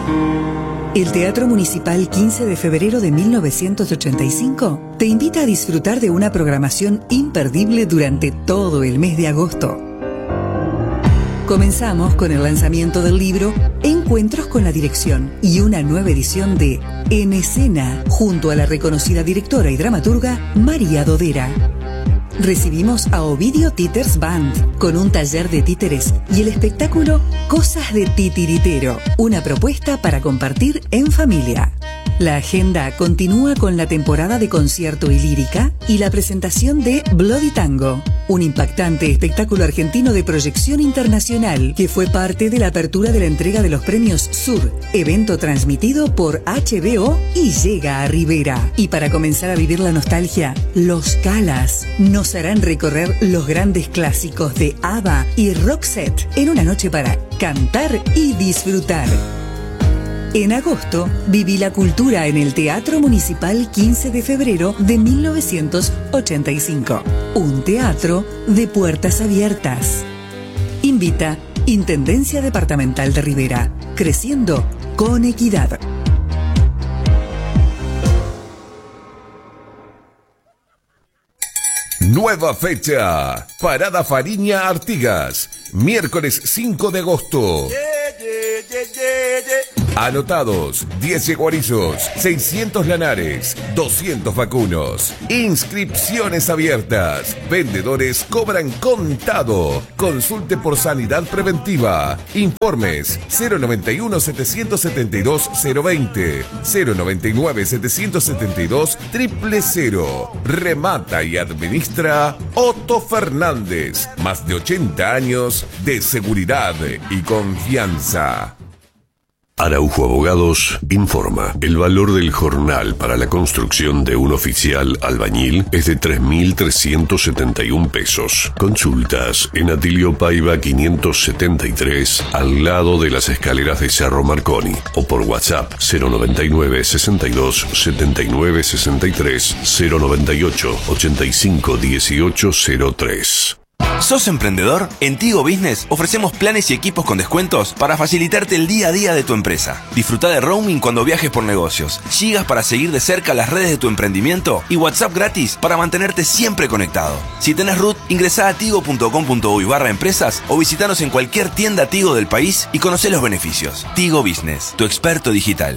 El Teatro Municipal 15 de febrero de 1985 te invita a disfrutar de una programación imperdible durante todo el mes de agosto. Comenzamos con el lanzamiento del libro Encuentros con la Dirección y una nueva edición de En Escena, junto a la reconocida directora y dramaturga María Dodera. Recibimos a Ovidio Títeres Band con un taller de títeres y el espectáculo Cosas de Titiritero, una propuesta para compartir en familia. La agenda continúa con la temporada de concierto y lírica y la presentación de Bloody Tango, un impactante espectáculo argentino de proyección internacional que fue parte de la apertura de la entrega de los premios Sur, evento transmitido por HBO y llega a Rivera. Y para comenzar a vivir la nostalgia, Los Calas nos harán recorrer los grandes clásicos de ABBA y Roxette en una noche para cantar y disfrutar. En agosto, viví la cultura en el Teatro Municipal 15 de febrero de 1985. Un teatro de puertas abiertas. Invita Intendencia Departamental de Rivera. Creciendo con equidad. Nueva fecha. Parada Fariña Artigas. Miércoles 5 de agosto. Anotados, 10 yeguarizos, 600 lanares, 200 vacunos. Inscripciones abiertas. Vendedores cobran contado. Consulte por sanidad preventiva. Informes 091-772-020, 099-772-000. Remata y administra Otto Fernández. Más de 80 años de seguridad y confianza. Araujo Abogados informa. El valor del jornal para la construcción de un oficial albañil es de 3.371 pesos. Consultas en Atilio Paiva 573, al lado de las escaleras de Cerro Marconi, o por WhatsApp 099 62 79 63 098 85 18 03. ¿Sos emprendedor? En Tigo Business ofrecemos planes y equipos con descuentos para facilitarte el día a día de tu empresa. Disfruta de roaming cuando viajes por negocios, gigas para seguir de cerca las redes de tu emprendimiento y WhatsApp gratis para mantenerte siempre conectado. Si tenés RUT, ingresá a tigo.com.uy/empresas o visitanos en cualquier tienda Tigo del país y conocé los beneficios. Tigo Business, tu experto digital.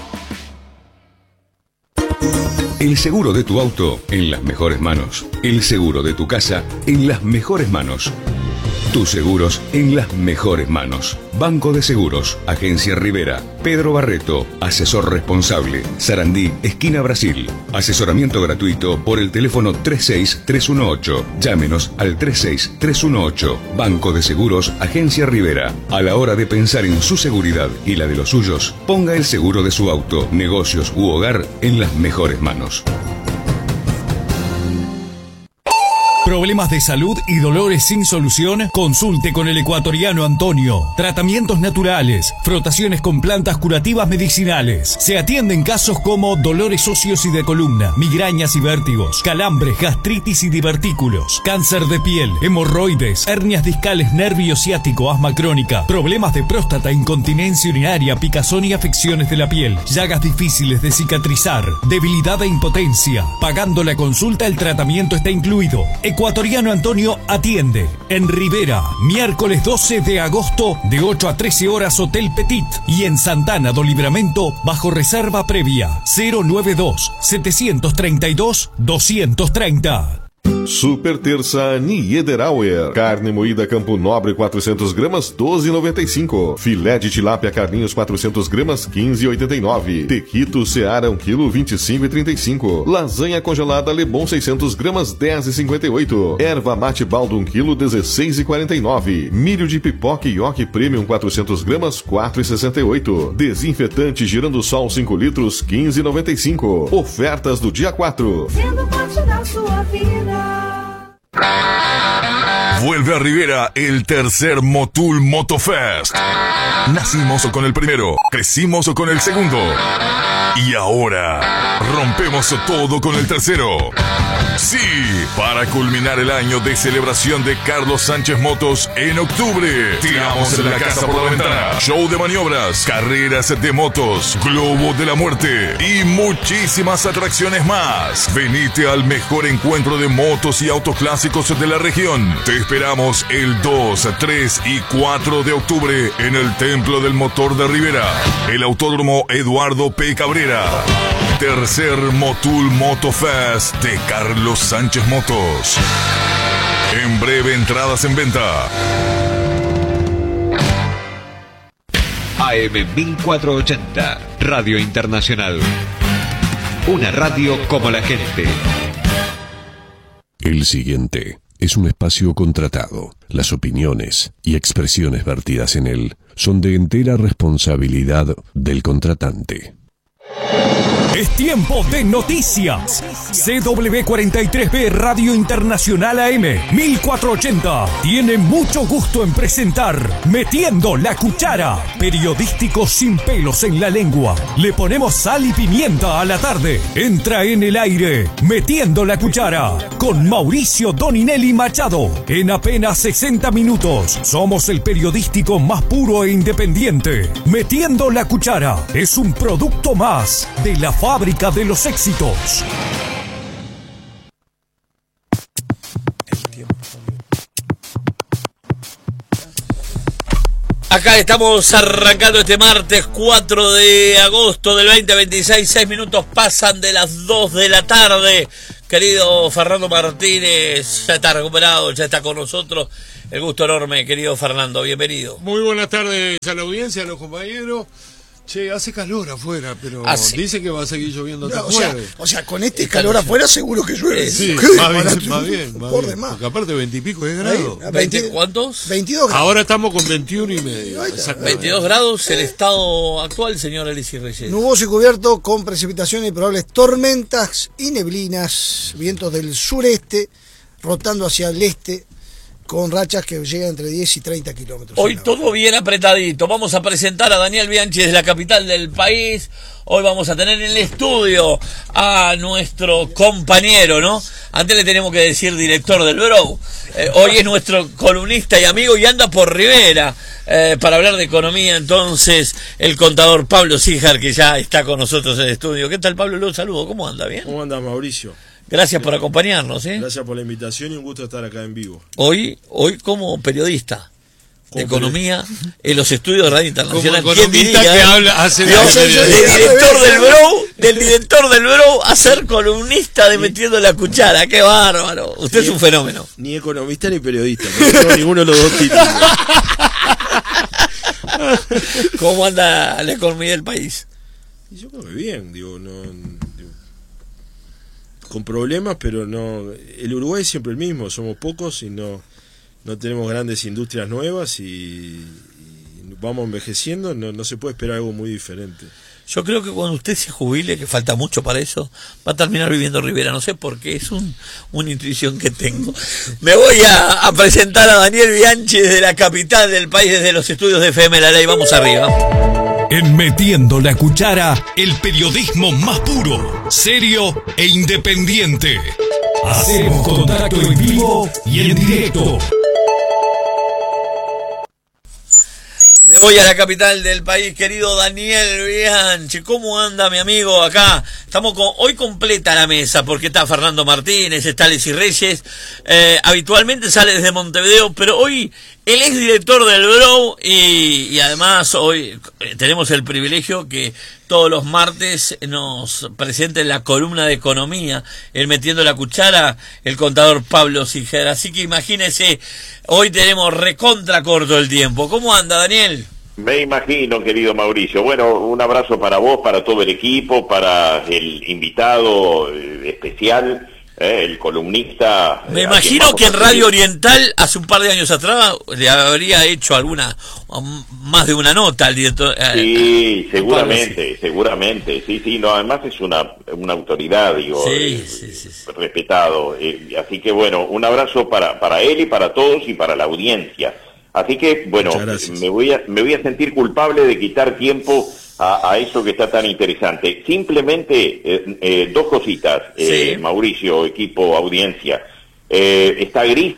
El seguro de tu auto en las mejores manos. El seguro de tu casa en las mejores manos. Tus seguros en las mejores manos. Banco de Seguros, Agencia Rivera, Pedro Barreto, asesor responsable, Sarandí, esquina Brasil. Asesoramiento gratuito por el teléfono 36318. Llámenos al 36318. Banco de Seguros, Agencia Rivera. A la hora de pensar en su seguridad y la de los suyos, ponga el seguro de su auto, negocios u hogar en las mejores manos. ¿Problemas de salud y dolores sin solución? Consulte con el ecuatoriano Antonio. Tratamientos naturales, frotaciones con plantas curativas medicinales. Se atienden casos como dolores óseos y de columna, migrañas y vértigos, calambres, gastritis y divertículos, cáncer de piel, hemorroides, hernias discales, nervio ciático, asma crónica, problemas de próstata, incontinencia urinaria, picazón y afecciones de la piel, llagas difíciles de cicatrizar, debilidad e impotencia. Pagando la consulta, el tratamiento está incluido. Ecuatoriano Antonio atiende en Rivera, miércoles 12 de agosto de 8 a 13 horas, Hotel Petit, y en Santana do Livramento bajo reserva previa 092-732-230. Super Terça Niederauer. Carne moída Campo Nobre 400 gramas 12,95. Filé de tilápia Carlinhos 400 gramas 15,89. Tequito Seara 1 kg 25,35. Lasanha congelada Lebon 600 gramas 10,58. Erva mate baldo 1 kg 16,49. Milho de pipoca Ioki Premium 400 gramas 4,68. Desinfetante Girando Sol 5 litros 15,95. Ofertas do dia 4. Sendo parte da sua vida. Vuelve a Rivera el tercer Motul Motofest. Nacimos con el primero, crecimos con el segundo y ahora rompemos todo con el tercero. Sí, para culminar el año de celebración de Carlos Sánchez Motos en octubre, tiramos la casa por la ventana. Show de maniobras, carreras de motos, globo de la muerte y muchísimas atracciones más. Venite al mejor encuentro de motos y autos clásicos de la región. Te esperamos el 2, 3 y 4 de octubre en el Templo del Motor de Rivera, el Autódromo Eduardo P. Cabrera. Tercer Motul Motofest de Carlos Sánchez Motos. En breve, entradas en venta. AM 1480, Radio Internacional. Una radio como la gente. El siguiente es un espacio contratado. Las opiniones y expresiones vertidas en él son de entera responsabilidad del contratante. Es tiempo de noticias. CW43B Radio Internacional AM 1480 tiene mucho gusto en presentar Metiendo la Cuchara, periodístico sin pelos en la lengua. Le ponemos sal y pimienta a la tarde. Entra en el aire Metiendo la Cuchara con Mauricio Doninelli Machado. En apenas 60 minutos somos el periodístico más puro e independiente. Metiendo la Cuchara es un producto más de la fábrica de los éxitos. Acá estamos arrancando este martes 4 de agosto del 2026. 6 minutos pasan de las 2 de la tarde. Querido Fernando Martínez, ya está recuperado, ya está con nosotros. El gusto enorme, querido Fernando, bienvenido. Muy buenas tardes a la audiencia, a los compañeros. Che, hace calor afuera, pero dice que va a seguir lloviendo hasta jueves. O sea, con este calor afuera seguro que llueve. Sí, más bien. Porque aparte 20 y pico de grados. ¿20 cuántos? 22 grados. Ahora estamos con 21 y medio. 22 grados, el estado actual, señor Alicia Reyes. Nuboso y cubierto con precipitaciones y probables tormentas y neblinas, vientos del sureste, rotando hacia el este, con rachas que llegan entre 10 y 30 kilómetros. Hoy todo bien apretadito. Vamos a presentar a Daniel Bianchi desde la capital del país. Hoy vamos a tener en el estudio a nuestro compañero, ¿no? Antes le tenemos que decir director del Bro. Hoy es nuestro columnista y amigo y anda por Rivera para hablar de economía. Entonces, el contador Pablo Síjar, que ya está con nosotros en el estudio. ¿Qué tal, Pablo? Los saludo. ¿Cómo anda? ¿Bien? ¿Cómo anda, Mauricio? Gracias por acompañarnos, ¿eh? Gracias por la invitación y un gusto estar acá en vivo. Hoy como periodista de economía en los estudios de Radio Internacional. Como economista que habla, hace del director del Bro a ser columnista de Metiendo la Cuchara. ¡Qué bárbaro! Usted es un fenómeno. Ni economista ni periodista, no tengo ninguno de los dos títulos. ¿Cómo anda la economía del país? Yo creo que bien, con problemas, pero no. El Uruguay es siempre el mismo, somos pocos y no tenemos grandes industrias nuevas y vamos envejeciendo, no se puede esperar algo muy diferente. Yo creo que cuando usted se jubile, que falta mucho para eso, va a terminar viviendo en Rivera, no sé por qué, es una intuición que tengo. Me voy a presentar a Daniel Bianchi desde la capital del país, desde los estudios de FM La Ley. Vamos arriba. En Metiendo la Cuchara, el periodismo más puro, serio e independiente. Hacemos contacto en vivo y en directo. Me voy a la capital del país, querido Daniel Bianchi. ¿Cómo anda, mi amigo? Acá estamos hoy completa la mesa, porque está Fernando Martínez, está Alicia Reyes. Habitualmente sale desde Montevideo, pero hoy él es director del Bro y además hoy tenemos el privilegio que todos los martes nos presente la columna de economía, el Metiendo la Cuchara, el contador Pablo Síjar. Así que imagínese, hoy tenemos recontra corto el tiempo. ¿Cómo anda, Daniel? Me imagino, querido Mauricio. Bueno, un abrazo para vos, para todo el equipo, para el invitado especial el columnista. Me imagino que en Radio Oriental, hace un par de años atrás, le habría hecho más de una nota al director. Sí, seguramente. Sí, no, además es una autoridad, digo, sí. respetado. Así que bueno, un abrazo para él y para todos y para la audiencia. Así que, bueno, me voy a sentir culpable de quitar tiempo a eso que está tan interesante. Simplemente dos cositas, Mauricio, equipo, audiencia. Está gris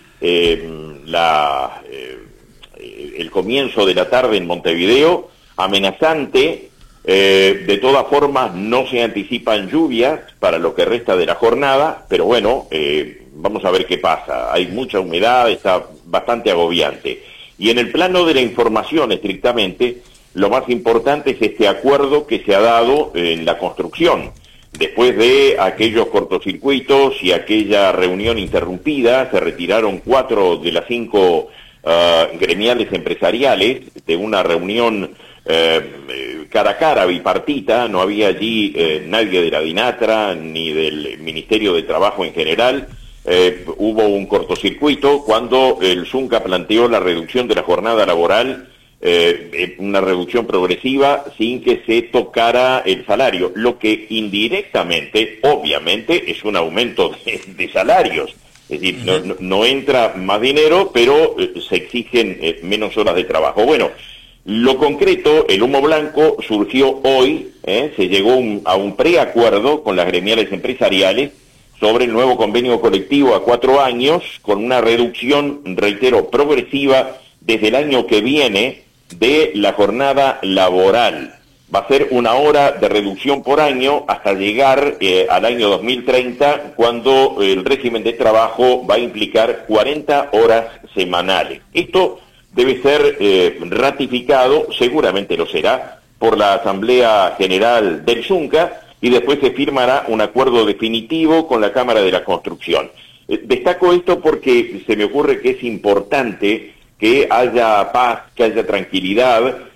el comienzo de la tarde en Montevideo, amenazante. De todas formas, no se anticipan lluvias para lo que resta de la jornada, pero bueno, vamos a ver qué pasa. Hay mucha humedad, está bastante agobiante. Y en el plano de la información, estrictamente, lo más importante es este acuerdo que se ha dado en la construcción. Después de aquellos cortocircuitos y aquella reunión interrumpida, se retiraron 4 de las 5 gremiales empresariales de una reunión cara a cara, bipartita. No había allí nadie de la DINATRA ni del Ministerio de Trabajo en general. Hubo un cortocircuito cuando el Zunca planteó la reducción de la jornada laboral, una reducción progresiva sin que se tocara el salario, lo que indirectamente, obviamente, es un aumento de salarios. Es decir, no entra más dinero, pero se exigen menos horas de trabajo. Bueno, lo concreto, el humo blanco surgió hoy, se llegó a un preacuerdo con las gremiales empresariales sobre el nuevo convenio colectivo a 4 años, con una reducción, reitero, progresiva desde el año que viene de la jornada laboral. Va a ser 1 hora de reducción por año hasta llegar al año 2030, cuando el régimen de trabajo va a implicar 40 horas semanales. Esto debe ser ratificado, seguramente lo será, por la Asamblea General del Zunca, y después se firmará un acuerdo definitivo con la Cámara de la Construcción. Destaco esto porque se me ocurre que es importante que haya paz, que haya tranquilidad,